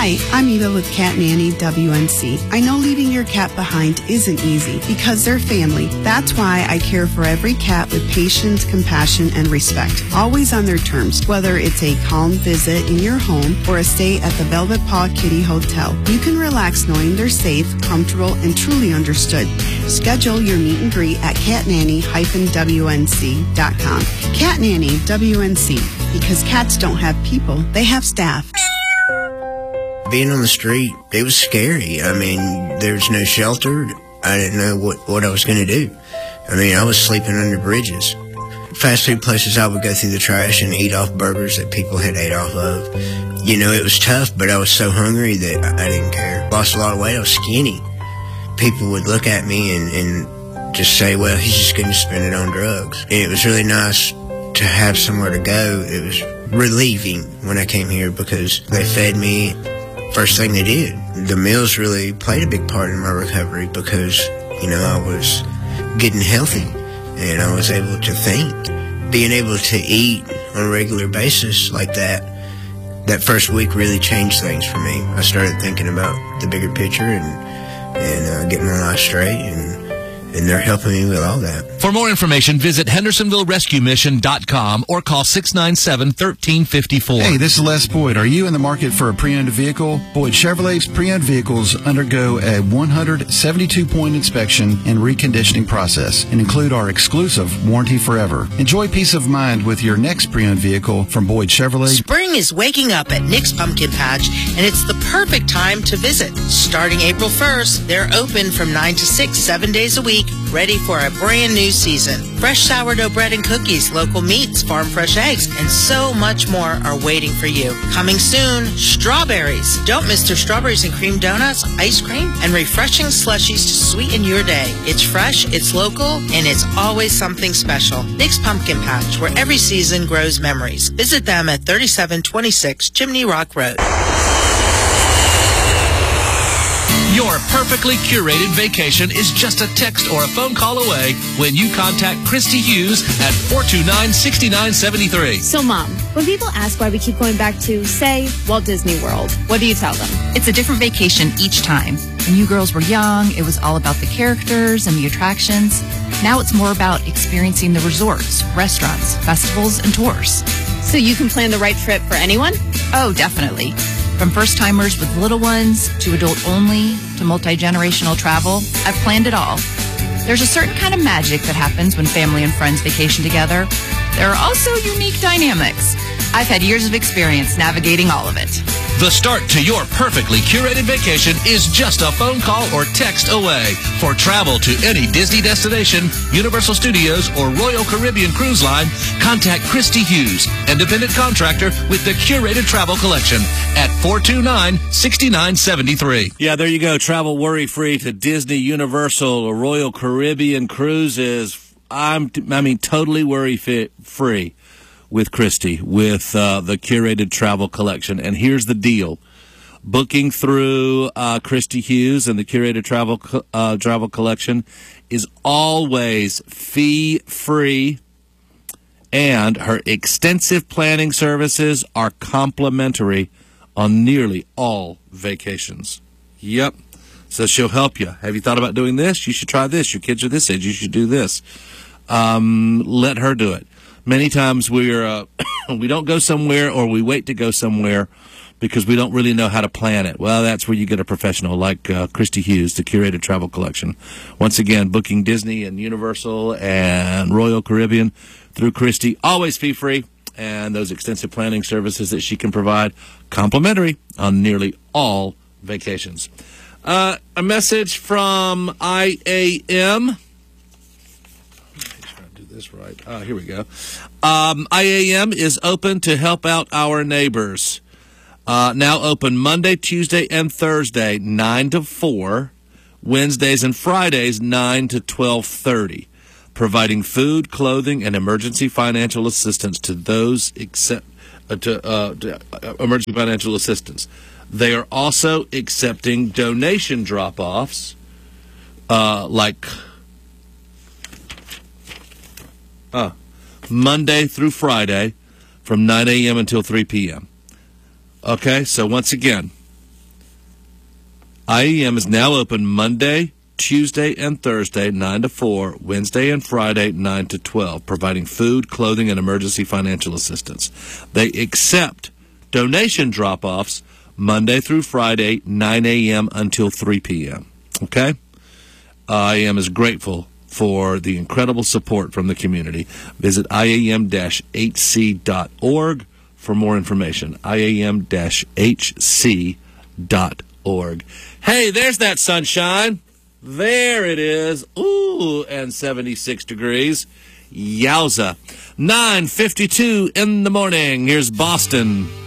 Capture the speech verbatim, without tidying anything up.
Hi, I'm Eva with Cat Nanny W N C. I know leaving your cat behind isn't easy because they're family. That's why I care for every cat with patience, compassion, and respect, always on their terms, whether it's a calm visit in your home or a stay at the Velvet Paw Kitty Hotel. You can relax knowing they're safe, comfortable, and truly understood. Schedule your meet and greet at cat nanny dash w n c dot com. Cat Nanny W N C, because cats don't have people, they have staff. Being on the street, it was scary. I mean, there was no shelter. I didn't know what, what I was going to do. I mean, I was sleeping under bridges. Fast food places, I would go through the trash and eat off burgers that people had ate off of. You know, it was tough, but I was so hungry that I, I didn't care. Lost a lot of weight. I was skinny. People would look at me and, and just say, well, he's just going to spend it on drugs. And it was really nice to have somewhere to go. It was relieving when I came here because they fed me. First thing they did. The meals really played a big part in my recovery because, you know, I was getting healthy and I was able to think. Being able to eat on a regular basis like that, that first week really changed things for me. I started thinking about the bigger picture and, and uh, getting my life straight, and and they're helping me with all that. For more information, visit hendersonville rescue mission dot com or call six nine seven, one three five four. Hey, this is Les Boyd. Are you in the market for a pre-owned vehicle? Boyd Chevrolet's pre-owned vehicles undergo a one hundred seventy-two point inspection and reconditioning process and include our exclusive Warranty Forever. Enjoy peace of mind with your next pre-owned vehicle from Boyd Chevrolet. Spring is waking up at Nick's Pumpkin Patch, and it's the perfect time to visit. Starting April first, they're open from nine to six, seven days a week, ready for a brand new season. Fresh sourdough bread and cookies, local meats, farm fresh eggs, and so much more are waiting for you. Coming soon, strawberries. Don't miss their strawberries and cream donuts, ice cream, and refreshing slushies to sweeten your day. It's fresh, it's local, and it's always something special. Nick's Pumpkin Patch, where every season grows memories. Visit them at thirty-seven twenty-six Chimney Rock Road. Your perfectly curated vacation is just a text or a phone call away when you contact Christy Hughes at four two nine, six nine seven three. So, Mom, when people ask why we keep going back to, say, Walt Disney World, what do you tell them? It's a different vacation each time. When you girls were young, it was all about the characters and the attractions. Now it's more about experiencing the resorts, restaurants, festivals, and tours. So you can plan the right trip for anyone? Oh, definitely. From first-timers with little ones to adult-only to multi-generational travel, I've planned it all. There's a certain kind of magic that happens when family and friends vacation together. There are also unique dynamics. I've had years of experience navigating all of it. The start to your perfectly curated vacation is just a phone call or text away. For travel to any Disney destination, Universal Studios, or Royal Caribbean Cruise Line, contact Christy Hughes, independent contractor with the Curated Travel Collection at four two nine, six nine seven three. Yeah, there you go. Travel worry-free to Disney, Universal, or Royal Caribbean Cruises. I'm, I mean, totally worry-free with Christy, with uh, the Curated Travel Collection. And here's the deal. Booking through uh, Christy Hughes and the Curated Travel uh, Travel Collection is always fee-free, and her extensive planning services are complimentary on nearly all vacations. Yep. So she'll help you. Have you thought about doing this? You should try this. Your kids are this age. You should do this. Um, let her do it. Many times we're uh, we don't go somewhere, or we wait to go somewhere because we don't really know how to plan it. Well, that's where you get a professional like uh, Christy Hughes, the Curated Travel Collection. Once again, booking Disney and Universal and Royal Caribbean through Christy, always fee-free, and those extensive planning services that she can provide, complimentary on nearly all vacations. Uh, a message from I A M. This right. Uh, here we go. Um, I A M is open to help out our neighbors. Uh, now open Monday, Tuesday, and Thursday, nine to four. Wednesdays and Fridays, nine to twelve thirty. Providing food, clothing, and emergency financial assistance to those accept uh, to, uh, to uh, emergency financial assistance. They are also accepting donation drop-offs, uh, like. Uh, Monday through Friday from nine a.m. until three p.m. Okay, so once again, I A M is now open Monday, Tuesday, and Thursday, nine to four, Wednesday and Friday, nine to twelve, providing food, clothing, and emergency financial assistance. They accept donation drop-offs Monday through Friday, nine a.m. until three p.m. Okay? I A M is grateful for the incredible support from the community. Visit I A M H C dot org for more information. I A M H C dot org. Hey, there's that sunshine. There it is. Ooh, and seventy-six degrees. Yowza. nine fifty-two in the morning. Here's Boston.